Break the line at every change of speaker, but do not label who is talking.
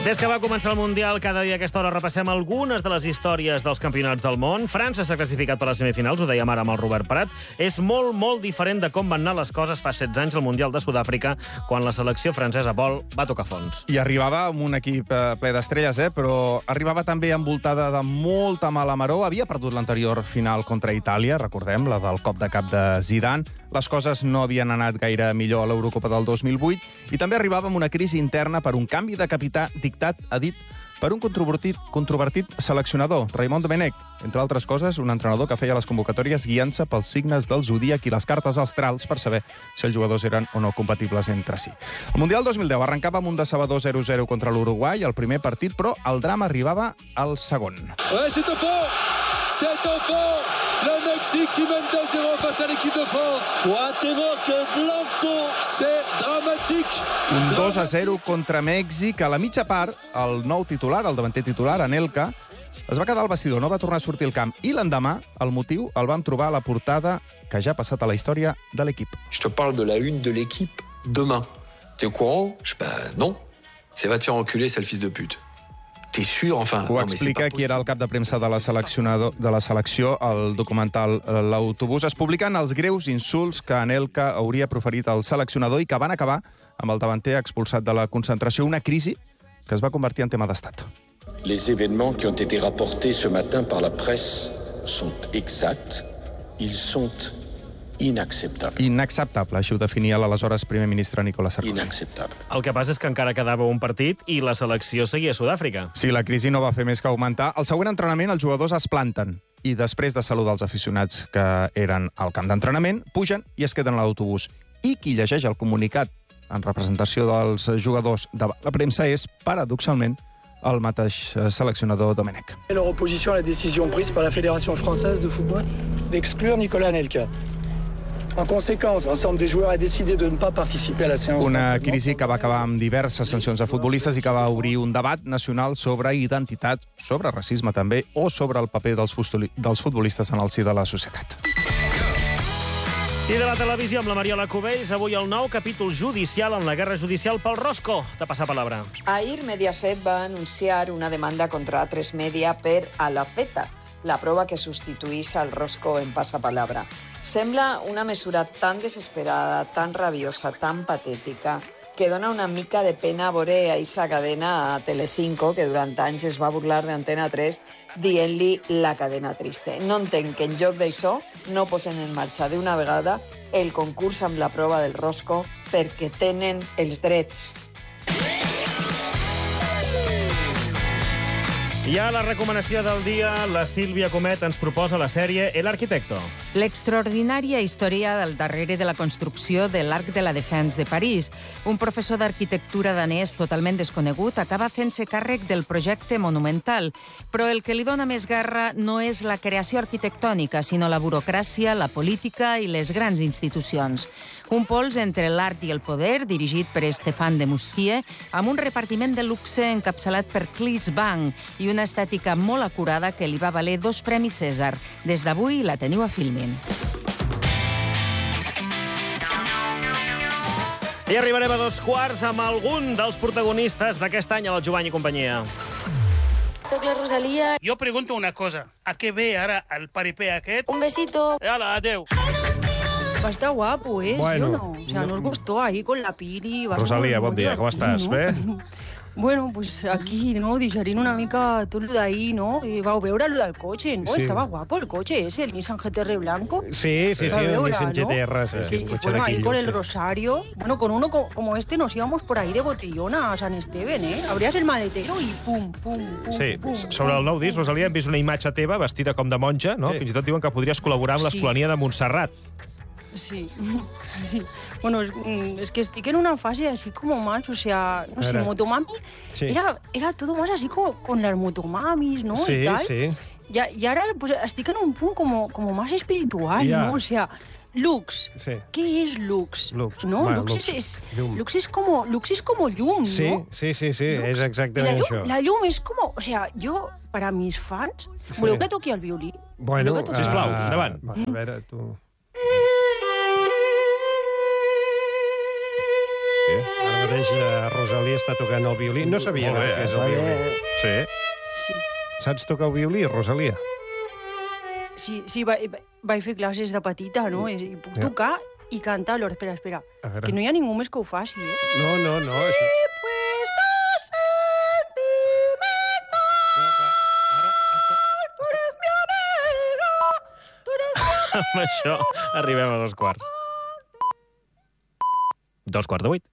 Des que va començar el Mundial, cada dia a aquesta hora repassem algunes de les històries dels campionats del món. França s'ha classificat per les semifinals, ho dèiem ara amb el Robert Prat. És molt, molt diferent de com van anar les coses fa 16 anys al Mundial de Sud-àfrica, quan la selecció francesa vol va tocar fons.
I arribava amb un equip ple d'estrelles, però arribava també envoltada de molta mala maror. Havia perdut l'anterior final contra Itàlia, recordem, la del cop de cap de Zidane. Les coses no havien anat gaire millor a l'Eurocopa del 2008 i també arribava amb una crisi interna per un canvi de capità dictat, ha dit, per un controvertit seleccionador, Raymond Domenech. Entre altres coses, un entrenador que feia les convocatòries guiant-se pels signes del zodíac i les cartes astrals per saber si els jugadors eren o no compatibles entre si. El Mundial 2010 arrencava amb un decebedor 0-0 contra l'Uruguai, el primer partit, però el drama arribava al segon.
C'est au fond! C'est au fond! Le Mexique qui mène 2-0 face à l'équipe de France. Cuauhtémoc Blanco, c'est dramatique.
Un 2-0 contra Mèxic. A la mitja part, el nou titular, el davanter titular, Anelka, es va quedar al vestidor, no va tornar a sortir al camp. I l'endemà, el motiu, el vam trobar a la portada que ja ha passat a la història de l'equip.
Je te parle de la une de l'équipe demain. T'es au courant? Non. C'est va te faire enculer, sale fils de pute. T'es sûr, enfin...
Ho explica qui era el cap de premsa de la selecció al documental L'autobús. Es publiquen els greus insults que Anelka hauria proferit al seleccionador i que van acabar amb el davanter expulsat de la concentració. Una crisi que es va convertir en tema d'estat.
Les événements qui ont été rapportés ce matin par la presse sont exacts. Ils sont inacceptables.
Inacceptable, així ho definia l'aleshores primer ministre Nicolas Sarkozy.
Inacceptable.
El que passa és que encara quedava un partit i la selecció seguia a Sud-àfrica.
Sí, la crisi no va fer més que augmentar. Al següent entrenament els jugadors es planten i després de saludar els aficionats que eren al camp d'entrenament, pugen i es queden a l'autobús. I qui llegeix el comunicat en representació dels jugadors de la premsa és, paradoxalment, el mateix seleccionador Domenech.
Leur opposition à la décision prise par la Fédération française de football d'exclure Nicolas Anelka. En conséquence, l'ensemble des joueurs a décidé de ne pas participer a la séance.
Una crisi que va acabar amb diverses sancions a futbolistes i que va obrir un debat nacional sobre identitat, sobre racisme també, o sobre el paper dels futbolistes en el si de la societat.
I de la televisió amb la Mariola Cubells, avui el nou capítol judicial en la guerra judicial pel Rosco. Te passa palabra.
Ahir Mediaset va anunciar una demanda contra A3 Media per Alafeta, la prova que substituís al Rosco en Passapalabra. Sembla una mesura tan desesperada, tan rabiosa, tan patètica, que dona una mica de pena veure a Isa cadena a Telecinco, que durant anys es va burlar d'Antena 3 dient-li la cadena triste. No entenc que en lloc d'això no posen en marxa d'una vegada el concurs amb la prova del Rosco perquè tenen els drets.
I a la recomanació del dia, la Sílvia Comet ens proposa la sèrie El Arquitecto.
L'extraordinària història del darrere de la construcció de l'Arc de la Défense de París. Un professor d'arquitectura danès totalment desconegut acaba fent-se càrrec del projecte monumental, però el que li dona més guerra no és la creació arquitectònica, sinó la burocràcia, la política i les grans institucions. Un pols entre l'art i el poder, dirigit per Stéphane de Moustier, amb un repartiment de luxe encapçalat per Clis Bang i una estètica molt acurada que li va valer 2 premis Cèsar. Des d'avui la teniu a Filmin.
I arribarem a 2:15 amb algun dels protagonistes d'aquest any a la Jovany i companyia.
Soc la Rosalia.
Jo pregunto una cosa. A què ve ara el paripé aquest?
Un besito.
Hala, adeu.
Va estar guapo, ¿eh?
Bueno,
¿sí o no? O sea, nos gustó ahí con la Piri.
Rosalia, bon dia, com estàs? Bé?
Bueno, pues aquí, ¿no? Digerint una mica tot lo d'ahir, ¿no? I vau veure lo del cotxe, ¿no?
Sí.
Estaba guapo el coche ese, el Nissan GT-R blanco.
Sí, el Nissan GT-R.
Sí, y bueno, ahí con el Rosario. Bueno, con uno como este nos íbamos por ahí de botellona a San Esteban, ¿eh? Abrías el maletero i pum, pum, pum,
sí,
pum.
sobre el nou disc, Rosalia, hem vist una imatge teva vestida com de monja, no?
Sí.
Fins i tot diuen que podries col·laborar amb l'Escolania de Montserrat.
Sí, sí. Bueno, es que estic en una fase así como más, o sea, no sé, Motomami,
sí.
Era todo más así como con las Motomamis, ¿no?
Sí,
y tal.
sí.
Y ahora pues estic en un punto como más espiritual,
Ya.
¿no? O sea, Lux.
Sí.
¿Qué es Lux?
Lux.
¿No?
Bueno,
Lux es como llum,
Sí,
¿no?
sí,
Lux.
és exactament això.
La llum es como, o sea, yo, para mis fans, voleu que toqui el violí?
Bueno,
sisplau, endavant.
A veure, tu...
Ara mateix Rosalía està tocant el violí. No sabia què és el violí.
Sí.
Sí.
Saps tocar el violí, Rosalía?
Sí, vaig fer classes de petita, no? I puc tocar i cantar alhora. Espera. Que no hi ha ningú més que ho faci,
No.
Amb això arribem a 2 quarts. 2 quarts de 8.